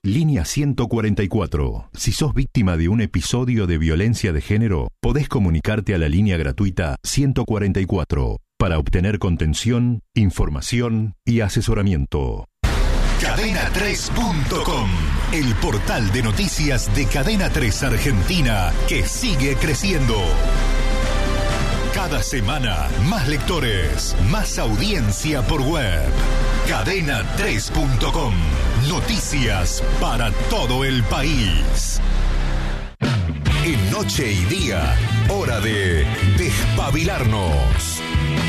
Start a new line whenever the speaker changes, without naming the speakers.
Línea 144. Si sos víctima de un episodio de violencia de género, podés comunicarte a la línea gratuita 144 para obtener contención, información y asesoramiento.
Cadena3.com, el portal de noticias de Cadena 3 Argentina, que sigue creciendo. Cada semana, más lectores, más audiencia por web. Cadena3.com, noticias para todo el país. En Noche y Día, hora de despabilarnos.